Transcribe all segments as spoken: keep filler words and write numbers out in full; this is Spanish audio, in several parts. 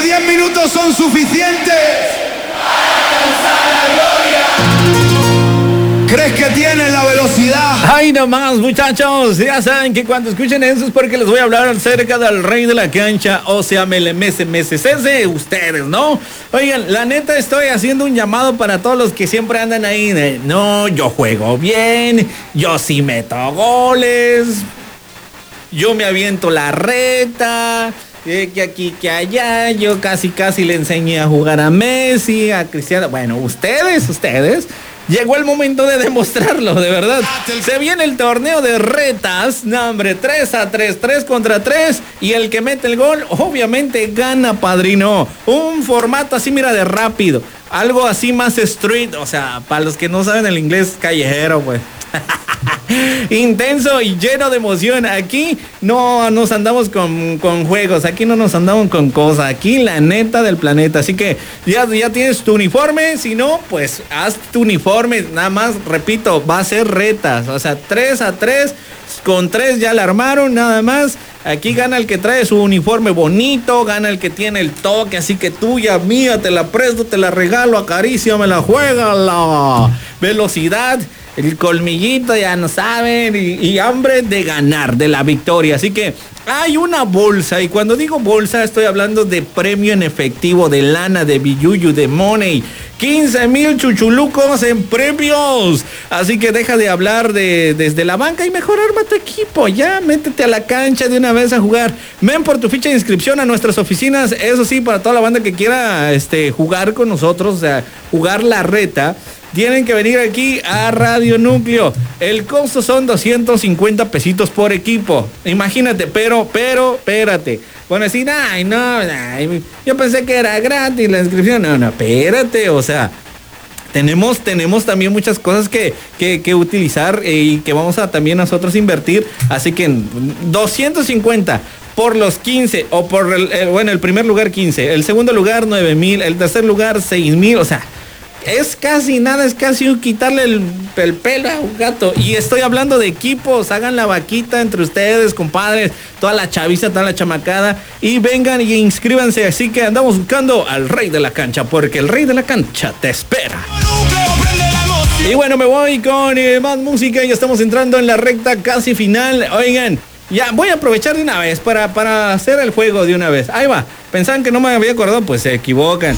diez minutos son suficientes. ¿Crees que tiene la velocidad? ¡Ay, no más, muchachos! Ya saben que cuando escuchen eso es porque les voy a hablar acerca del rey de la cancha, o sea, meses, meses, ese ustedes, ¿no? Oigan, la neta estoy haciendo un llamado para todos los que siempre andan ahí de, no, yo juego bien, yo sí meto goles, yo me aviento la reta, eh, que aquí, que allá, yo casi, casi le enseñé a jugar a Messi, a Cristiano. Bueno, ustedes, ustedes... Llegó el momento de demostrarlo, de verdad. Se viene el torneo de retas. No, hombre, tres a tres, tres contra tres. Y el que mete el gol, obviamente gana, padrino. Un formato así, mira, de rápido. Algo así más street. O sea, para los que no saben el inglés, callejero, pues. Intenso y lleno de emoción. Aquí no nos andamos con, con juegos, aquí no nos andamos con cosas, aquí la neta del planeta. Así que ya, ya tienes tu uniforme, si no, pues haz tu uniforme. Nada más, repito, va a ser retas, o sea, tres a tres, con tres ya la armaron, nada más. Aquí gana el que trae su uniforme bonito, gana el que tiene el toque, así que tuya, mía, te la presto, te la regalo, acaríciamela, juégala. Velocidad, el colmillito, ya no saben, y, y hambre de ganar, de la victoria. Así que hay una bolsa, y cuando digo bolsa estoy hablando de premio en efectivo, de lana, de billuyu, de money. quince mil chuchulucos en premios. Así que deja de hablar de desde la banca y mejor arma tu equipo. Ya, métete a la cancha de una vez a jugar. Ven por tu ficha de inscripción a nuestras oficinas. Eso sí, para toda la banda que quiera este, jugar con nosotros, o sea, jugar la reta, tienen que venir aquí a Radio Núcleo. El costo son doscientos cincuenta pesitos por equipo. Imagínate, pero, pero, espérate. Bueno, decir, ay, no, ay, yo pensé que era gratis la inscripción. No, no, espérate, o sea, tenemos, tenemos también muchas cosas que, que, que utilizar y que vamos a también nosotros invertir. Así que doscientos cincuenta por los quince, o por el, el, bueno, el primer lugar quince, el segundo lugar nueve mil, el tercer lugar seis mil, o sea, es casi nada, es casi un quitarle el, el pelo a un gato. Y estoy hablando de equipos, hagan la vaquita entre ustedes, compadres, toda la chaviza, toda la chamacada, y vengan y inscríbanse. Así que andamos buscando al rey de la cancha, porque el rey de la cancha te espera. Y bueno, me voy con eh, más música, ya estamos entrando en la recta casi final. Oigan, ya voy a aprovechar de una vez para, para hacer el juego de una vez. Ahí va, pensaban que no me había acordado, pues se equivocan.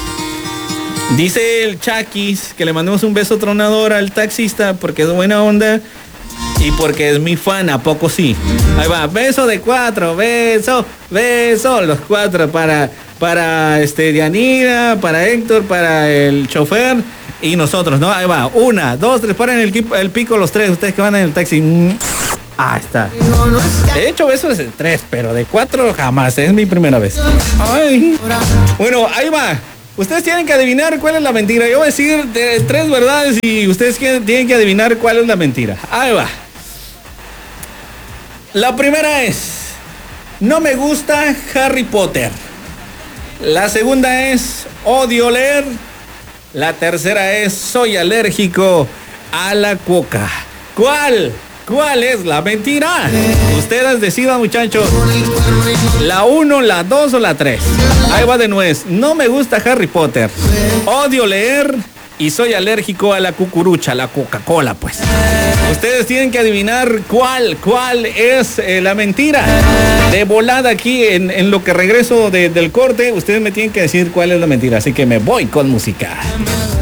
Dice el Chaquis que le mandemos un beso tronador al taxista porque es buena onda y porque es mi fan, ¿a poco sí? Ahí va, beso de cuatro, beso, beso, los cuatro para, para este, Dianira, para Héctor, para el chofer y nosotros, ¿no? Ahí va, una, dos, tres, paren el, el pico los tres, ustedes que van en el taxi. Ah, está. De hecho, beso es de tres, pero de cuatro jamás, es mi primera vez. Ay. Bueno, ahí va. Ustedes tienen que adivinar cuál es la mentira. Yo voy a decir de tres verdades y ustedes tienen que adivinar cuál es la mentira. Ahí va. La primera es, no me gusta Harry Potter. La segunda es, odio leer. La tercera es, soy alérgico a la coca. ¿Cuál? ¿Cuál es la mentira? Ustedes decidan, muchachos. La uno, la dos o la tres. Ahí va de nuez. No me gusta Harry Potter. Odio leer y soy alérgico a la cucurucha, la Coca-Cola, pues. Ustedes tienen que adivinar cuál, cuál es eh, la mentira. De volada aquí en, en lo que regreso de, del corte, ustedes me tienen que decir cuál es la mentira. Así que me voy con música.